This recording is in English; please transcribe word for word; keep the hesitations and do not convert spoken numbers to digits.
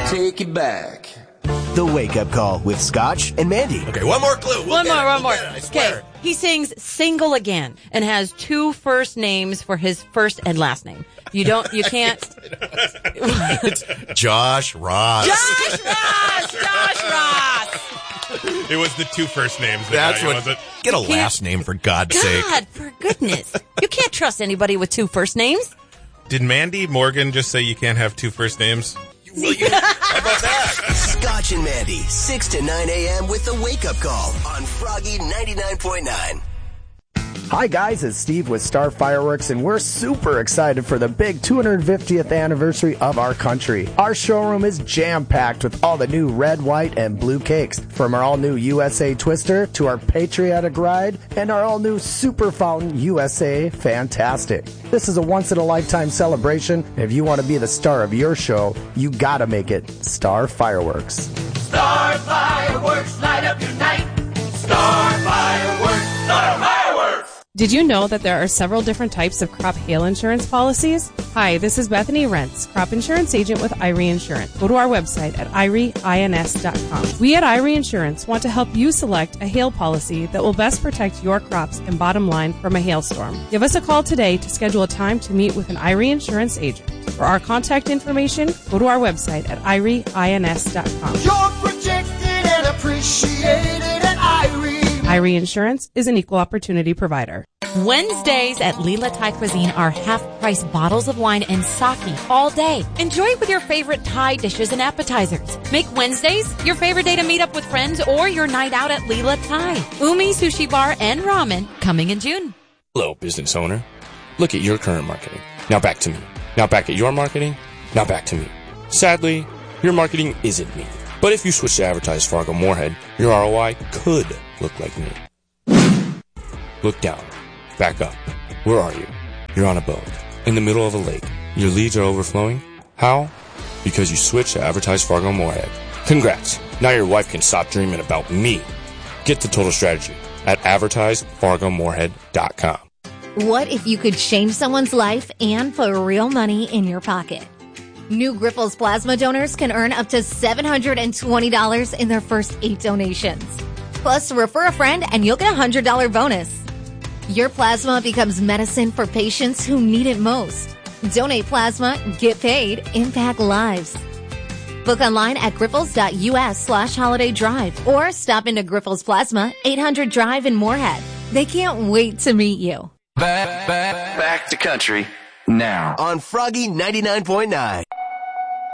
take it back. The Wake Up Call with Scotch and Mandy. Okay, one more clue. We'll one more, it. one we'll more. It, I swear. Okay, he sings "Single Again" and has two first names for his first and last name. You don't, you can't. It's Josh Ross. Josh Ross! Josh Ross! It was the two first names. That That's guy, what. Was it? Get a last name for God's sake. God, for goodness. You can't trust anybody with two first names. Did Mandy Morgan just say you can't have two first names? Well, you, how about that? Scotch and Mandy, six to nine a.m. with The Wake Up Call on Froggy ninety-nine point nine. Hi guys, it's Steve with Star Fireworks, and we're super excited for the big two hundred fiftieth anniversary of our country. Our showroom is jam-packed with all the new red, white, and blue cakes, from our all-new U S A Twister to our Patriotic Ride and our all-new Super Fountain U S A Fantastic. This is a once-in-a-lifetime celebration, and if you want to be the star of your show, you gotta make it Star Fireworks. Star Fireworks, light up your night. Star Fireworks, Star Fireworks. Did you know that there are several different types of crop hail insurance policies? Hi, this is Bethany Rentz, crop insurance agent with I R E Insurance. Go to our website at I R E ins dot com. We at I R E Insurance want to help you select a hail policy that will best protect your crops and bottom line from a hailstorm. Give us a call today to schedule a time to meet with an I R E Insurance agent. For our contact information, go to our website at I R E ins dot com. You're protected and appreciated at I R E. I R E Insurance is an equal opportunity provider. Wednesdays at Lila Thai Cuisine are half-price bottles of wine and sake all day. Enjoy it with your favorite Thai dishes and appetizers. Make Wednesdays your favorite day to meet up with friends or your night out at Lila Thai. Umi Sushi Bar and Ramen coming in June. Hello, business owner. Look at your current marketing. Now back to me. Now back at your marketing. Now back to me. Sadly, your marketing isn't me. But if you switch to advertise Fargo Moorhead, your R O I could look like me. Look down. Back up. Where are you? You're on a boat. In the middle of a lake. Your leads are overflowing. How? Because you switched to advertise Fargo Moorhead. Congrats. Now your wife can stop dreaming about me. Get to Total Strategy at advertise fargo moorhead dot com. What if you could change someone's life and put real money in your pocket? New Grifols plasma donors can earn up to seven hundred twenty dollars in their first eight donations. Plus, refer a friend and you'll get a one hundred dollars bonus. Your plasma becomes medicine for patients who need it most. Donate plasma, get paid, impact lives. Book online at grifols.us slash holiday drive or stop into Grifols Plasma, eight hundred Drive in Moorhead. They can't wait to meet you. Back, back, back to country now on Froggy ninety-nine point nine.